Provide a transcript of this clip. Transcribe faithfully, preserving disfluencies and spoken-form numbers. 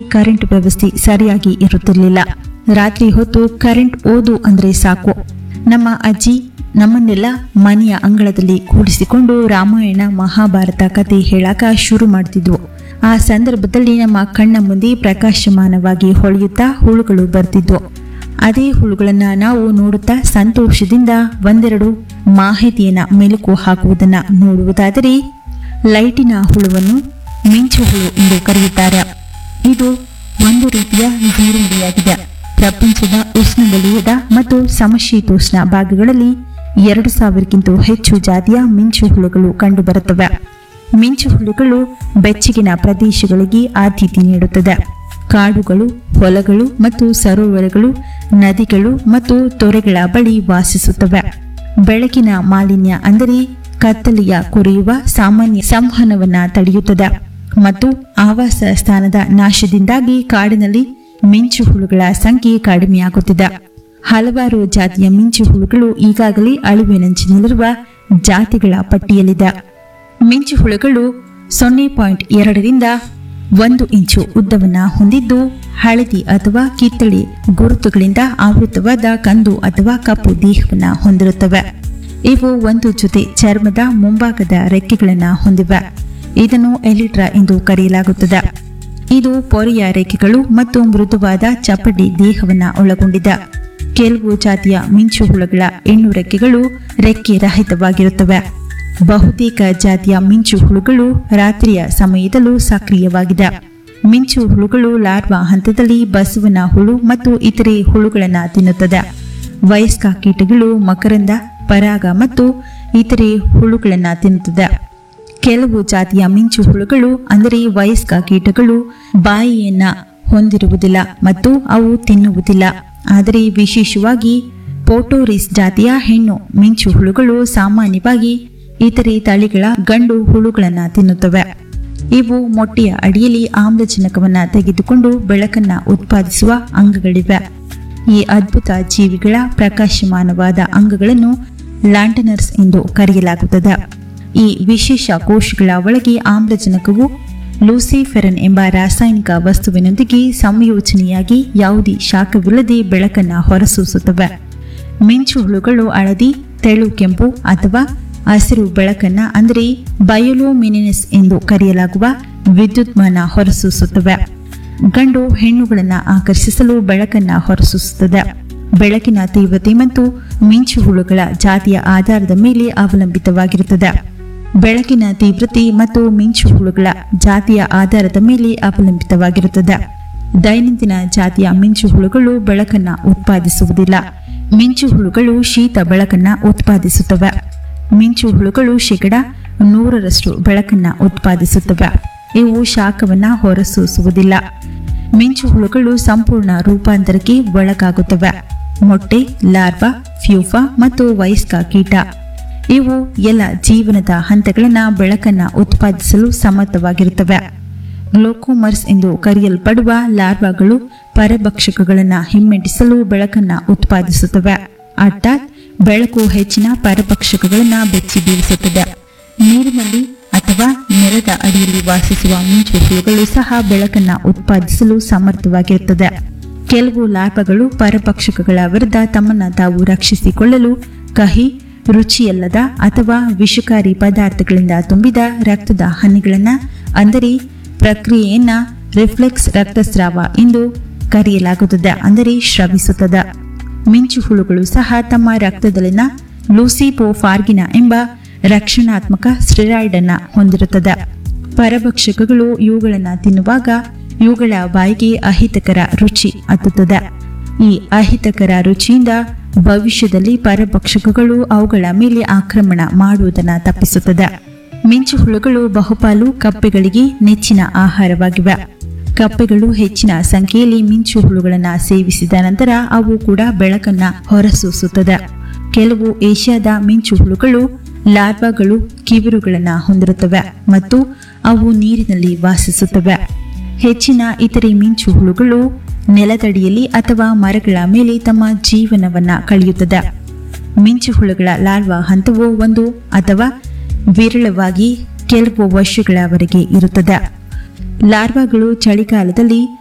Current ವ್ಯವಸ್ಥೆ ಸರಿಯಾಗಿ ಇರುತ್ತಿರಲಿಲ್ಲ. ರಾತ್ರಿ ಹೊತ್ತು ಕರೆಂಟ್ ಓದು ಅಂದ್ರೆ ಸಾಕು, ನಮ್ಮ ಅಜ್ಜಿ ನಮ್ಮನ್ನೆಲ್ಲ ಮನೆಯ ಅಂಗಳದಲ್ಲಿ ಕೂಡಿಸಿಕೊಂಡು ರಾಮಾಯಣ ಮಹಾಭಾರತ ಕತೆ ಹೇಳಾಕ ಶುರು ಮಾಡ್ತಿದ್ವು. ಆ ಸಂದರ್ಭದಲ್ಲಿ ನಮ್ಮ ಕಣ್ಣ ಮುಂದೆ ಪ್ರಕಾಶಮಾನವಾಗಿ ಹೊಳೆಯುತ್ತಾ ಹುಳುಗಳು ಬರ್ತಿದ್ವು. ಅದೇ ಹುಳುಗಳನ್ನ ನಾವು ನೋಡುತ್ತಾ ಸಂತೋಷದಿಂದ ಒಂದೆರಡು ಮಾಹಿತಿಯನ್ನ ಮೆಲುಕು ಹಾಕುವುದನ್ನ ನೋಡುವುದಾದರೆ ಲೈಟಿನ ಹುಳುವನ್ನು ಮಿಂಚು ಹುಳು ಎಂದು ಕರೆಯುತ್ತಾರೆ. ಇದು ಒಂದು ರೀತಿಯ ಜೀರುಂಡೆಯಾಗಿದೆ. ಪ್ರಪಂಚದ ಉಷ್ಣವಲಯದ ಮತ್ತು ಸಮಶೀತೋಷ್ಣ ಭಾಗಗಳಲ್ಲಿ ಎರಡು ಸಾವಿರಕ್ಕಿಂತ ಹೆಚ್ಚು ಜಾತಿಯ ಮಿಂಚು ಹುಳುಗಳು ಕಂಡುಬರುತ್ತವೆ. ಮಿಂಚು ಹುಳುಗಳು ಬೆಚ್ಚಗಿನ ಪ್ರದೇಶಗಳಿಗೆ ಆದ್ಯತೆ ನೀಡುತ್ತದೆ. ಕಾಡುಗಳು, ಹೊಲಗಳು ಮತ್ತು ಸರೋವರಗಳು, ನದಿಗಳು ಮತ್ತು ತೊರೆಗಳ ಬಳಿ ವಾಸಿಸುತ್ತವೆ. ಬೆಳಕಿನ ಮಾಲಿನ್ಯ ಅಂದರೆ ಕತ್ತಲೆಯ ಕೊರೆಯುವ ಸಾಮಾನ್ಯ ಸಂವಹನವನ್ನ ತಡೆಯುತ್ತದೆ ಮತ್ತು ಆವಾಸ ಸ್ಥಾನದ ನಾಶದಿಂದಾಗಿ ಕಾಡಿನಲ್ಲಿ ಮಿಂಚು ಹುಳುಗಳ ಸಂಖ್ಯೆ ಕಡಿಮೆಯಾಗುತ್ತಿದೆ. ಹಲವಾರು ಜಾತಿಯ ಮಿಂಚು ಹುಳುಗಳು ಈಗಾಗಲೇ ಅಳಿವಿನಂಚಿನಲ್ಲಿರುವ ಜಾತಿಗಳ ಪಟ್ಟಿಯಲ್ಲಿದೆ. ಮಿಂಚು ಹುಳುಗಳು ಸೊನ್ನೆ ಪಾಯಿಂಟ್ ಎರಡರಿಂದ ಒಂದು ಇಂಚು ಉದ್ದವನ್ನ ಹೊಂದಿದ್ದು ಹಳದಿ ಅಥವಾ ಕಿತ್ತಳೆ ಗುರುತುಗಳಿಂದ ಆವೃತವಾದ ಕಂದು ಅಥವಾ ಕಪ್ಪು ದೇಹವನ್ನ ಹೊಂದಿರುತ್ತವೆ. ಇವು ಒಂದು ಜೊತೆ ಚರ್ಮದ ಮುಂಭಾಗದ ರೆಕ್ಕೆಗಳನ್ನ ಹೊಂದಿವೆ. ಇದನ್ನು ಎಲಿಟ್ರಾ ಎಂದು ಕರೆಯಲಾಗುತ್ತದೆ. ಇದು ಪೊರೆಯ ರೆಕ್ಕೆಗಳು ಮತ್ತು ಮೃದುವಾದ ಚಪ್ಪಡಿ ದೇಹವನ್ನ ಒಳಗೊಂಡಿದೆ. ಕೆಲವು ಜಾತಿಯ ಮಿಂಚು ಹುಳುಗಳ ಹೆಣ್ಣು ರೆಕ್ಕೆಗಳು ರೆಕ್ಕೆ ರಹಿತವಾಗಿರುತ್ತವೆ. ಬಹುತೇಕ ಜಾತಿಯ ಮಿಂಚು ಹುಳುಗಳು ರಾತ್ರಿಯ ಸಮಯದಲ್ಲೂ ಸಕ್ರಿಯವಾಗಿದೆ. ಮಿಂಚು ಹುಳುಗಳು ಲಾರ್ವಾ ಹಂತದಲ್ಲಿ ಬಸವನ ಹುಳು ಮತ್ತು ಇತರೆ ಹುಳುಗಳನ್ನು ತಿನ್ನುತ್ತದೆ. ವಯಸ್ಕ ಕೀಟಗಳು ಮಕರಂದ, ಪರಾಗ ಮತ್ತು ಇತರೆ ಹುಳುಗಳನ್ನು ತಿನ್ನುತ್ತದೆ. ಕೆಲವು ಜಾತಿಯ ಮಿಂಚು ಹುಳುಗಳು ಅಂದರೆ ವಯಸ್ಕ ಕೀಟಗಳು ಬಾಯಿಯನ್ನ ಹೊಂದಿರುವುದಿಲ್ಲ ಮತ್ತು ಅವು ತಿನ್ನುವುದಿಲ್ಲ. ಆದರೆ ವಿಶೇಷವಾಗಿ ಪೋಟೋರಿಸ್ ಜಾತಿಯ ಹೆಣ್ಣು ಮಿಂಚು ಹುಳುಗಳು ಸಾಮಾನ್ಯವಾಗಿ ಇತರೆ ತಳಿಗಳ ಗಂಡು ಹುಳುಗಳನ್ನು ತಿನ್ನುತ್ತವೆ. ಇವು ಮೊಟ್ಟೆಯ ಅಡಿಯಲ್ಲಿ ಆಮ್ಲಜನಕವನ್ನ ತೆಗೆದುಕೊಂಡು ಬೆಳಕನ್ನ ಉತ್ಪಾದಿಸುವ ಅಂಗಗಳಿವೆ. ಈ ಅದ್ಭುತ ಜೀವಿಗಳ ಪ್ರಕಾಶಮಾನವಾದ ಅಂಗಗಳನ್ನು ಲ್ಯಾಂಟನರ್ಸ್ ಎಂದು ಕರೆಯಲಾಗುತ್ತದೆ. ಈ ವಿಶೇಷ ಕೋಶಗಳ ಒಳಗೆ ಆಮ್ಲಜನಕವು ಲೂಸಿಫೆರನ್ ಎಂಬ ರಾಸಾಯನಿಕ ವಸ್ತುವಿನೊಂದಿಗೆ ಸಂಯೋಜನೆಯಾಗಿ ಯಾವುದೇ ಶಾಖವಿಲ್ಲದೆ ಬೆಳಕನ್ನ ಹೊರಸೂಸುತ್ತವೆ. ಮಿಂಚು ಹುಳುಗಳು ಹಳದಿ, ತೆಳು ಕೆಂಪು ಅಥವಾ ಹಸಿರು ಬೆಳಕನ್ನ ಅಂದರೆ ಬಯೋಲುಮಿನೆನ್ಸ್ ಎಂದು ಕರೆಯಲಾಗುವ ವಿದ್ಯುನ್ಮಾನ ಹೊರಸೂಸುತ್ತವೆ. ಗಂಡು ಹೆಣ್ಣುಗಳನ್ನು ಆಕರ್ಷಿಸಲು ಬೆಳಕನ್ನ ಹೊರಸೂಸುತ್ತದೆ. ಬೆಳಕಿನ ತೀವ್ರತೆ ಮತ್ತು ಮಿಂಚು ಹುಳುಗಳ ಜಾತಿಯ ಆಧಾರದ ಮೇಲೆ ಅವಲಂಬಿತವಾಗಿರುತ್ತದೆ. ಬೆಳಕಿನ ತೀವ್ರತೆ ಮತ್ತು ಮಿಂಚು ಹುಳುಗಳ ಜಾತಿಯ ಆಧಾರದ ಮೇಲೆ ಅವಲಂಬಿತವಾಗಿರುತ್ತದೆ. ದೈನಂದಿನ ಜಾತಿಯ ಮಿಂಚು ಹುಳುಗಳು ಬೆಳಕನ್ನ ಉತ್ಪಾದಿಸುವುದಿಲ್ಲ. ಮಿಂಚು ಹುಳುಗಳು ಶೀತ ಬೆಳಕನ್ನ ಉತ್ಪಾದಿಸುತ್ತವೆ. ಮಿಂಚು ಹುಳುಗಳು ಶೇಕಡ ನೂರರಷ್ಟು ಬೆಳಕನ್ನ ಉತ್ಪಾದಿಸುತ್ತವೆ. ಇವು ಶಾಖವನ್ನ ಹೊರಸೂಸುವುದಿಲ್ಲ. ಮಿಂಚು ಹುಳುಗಳು ಸಂಪೂರ್ಣ ರೂಪಾಂತರಕ್ಕೆ ಒಳಗಾಗುತ್ತವೆ. ಮೊಟ್ಟೆ, ಲಾರ್ವಾ, ಫ್ಯೂಫಾ ಮತ್ತು ವಯಸ್ಕ ಕೀಟ ಇವು ಎಲ್ಲ ಜೀವನದ ಹಂತಗಳನ್ನ ಬೆಳಕನ್ನ ಉತ್ಪಾದಿಸಲು ಸಮರ್ಥವಾಗಿರುತ್ತವೆ. ಗ್ಲೋಕೋಮರ್ಸ್ ಎಂದು ಕರೆಯಲ್ಪಡುವ ಲಾರ್ವಾಗಳು ಪರಭಕ್ಷಕಗಳನ್ನ ಹಿಮ್ಮೆಟ್ಟಿಸಲು ಬೆಳಕನ್ನ ಉತ್ಪಾದಿಸುತ್ತವೆ. ಅರ್ಥಾತ್ ಬೆಳಕು ಹೆಚ್ಚಿನ ಪರಭಕ್ಷಕಗಳನ್ನ ಬೆಚ್ಚಿ ಬೀಳಿಸುತ್ತದೆ. ನೀರಿನಲ್ಲಿ ಅಥವಾ ನೆಲದ ಅಡಿಯಲ್ಲಿ ವಾಸಿಸುವ ಮಿಂಚು ಹುಳುಗಳು ಸಹ ಬೆಳಕನ್ನ ಉತ್ಪಾದಿಸಲು ಸಮರ್ಥವಾಗಿರುತ್ತದೆ. ಕೆಲವು ಲಾರ್ವಾಗಳು ಪರಭಕ್ಷಕಗಳ ವಿರುದ್ಧ ತಮ್ಮನ್ನ ತಾವು ರಕ್ಷಿಸಿಕೊಳ್ಳಲು ಕಹಿ, ರುಚಿಯಲ್ಲದ ಅಥವಾ ವಿಷಕಾರಿ ಪದಾರ್ಥಗಳಿಂದ ತುಂಬಿದ ರಕ್ತದ ಹನಿಗಳನ್ನ ಅಂದರೆ ಪ್ರಕ್ರಿಯೆಯನ್ನ ರಿಫ್ಲೆಕ್ಸ್ ರಕ್ತಸ್ರಾವ ಎಂದು ಕರೆಯಲಾಗುತ್ತದೆ, ಅಂದರೆ ಸ್ರವಿಸುತ್ತದೆ. ಮಿಂಚು ಹುಳುಗಳು ಸಹ ತಮ್ಮ ರಕ್ತದಲ್ಲಿನ ಲೂಸಿಫೋರ್ಫಾರ್ಗಿನ ಎಂಬ ರಕ್ಷಣಾತ್ಮಕ ಸ್ಟೆರಾಯ್ಡ್ ಅನ್ನ ಹೊಂದಿರುತ್ತದೆ. ಪರಭಕ್ಷಕಗಳು ಇವುಗಳನ್ನು ತಿನ್ನುವಾಗ ಇವುಗಳ ಬಾಯಿಗೆ ಅಹಿತಕರ ರುಚಿ ಹತ್ತುತ್ತದೆ. ಈ ಅಹಿತಕರ ರುಚಿಯಿಂದ ಭವಿಷ್ಯದಲ್ಲಿ ಪರಭಕ್ಷಕಗಳು ಅವುಗಳ ಮೇಲೆ ಆಕ್ರಮಣ ಮಾಡುವುದನ್ನು ತಪ್ಪಿಸುತ್ತದೆ. ಮಿಂಚು ಹುಳುಗಳು ಬಹುಪಾಲು ಕಪ್ಪೆಗಳಿಗೆ ನೆಚ್ಚಿನ ಆಹಾರವಾಗಿವೆ. ಕಪ್ಪೆಗಳು ಹೆಚ್ಚಿನ ಸಂಖ್ಯೆಯಲ್ಲಿ ಮಿಂಚು ಹುಳುಗಳನ್ನು ಸೇವಿಸಿದ ನಂತರ ಅವು ಕೂಡ ಬೆಳಕನ್ನ ಹೊರಸೂಸುತ್ತದೆ. ಕೆಲವು ಏಷ್ಯಾದ ಮಿಂಚು ಹುಳುಗಳು ಲಾರ್ವಾಗಳು ಕಿವಿರುಗಳನ್ನು ಹೊಂದಿರುತ್ತವೆ ಮತ್ತು ಅವು ನೀರಿನಲ್ಲಿ ವಾಸಿಸುತ್ತವೆ. ಹೆಚ್ಚಿನ ಇತರೆ ಮಿಂಚು ಹುಳುಗಳು ನೆಲದಡಿಯಲ್ಲಿ ಅಥವಾ ಮರಗಳ ಮೇಲೆ ತಮ್ಮ ಜೀವನವನ್ನ ಕಳೆಯುತ್ತದೆ. ಮಿಂಚು ಹುಳುಗಳ ಲಾರ್ವಾ ಹಂತವು ಒಂದು ಅಥವಾ ವಿರಳವಾಗಿ ಕೆಲವು ವರ್ಷಗಳವರೆಗೆ ಇರುತ್ತದೆ. ಲಾರ್ವಾಗಳು ಚಳಿಗಾಲದಲ್ಲಿ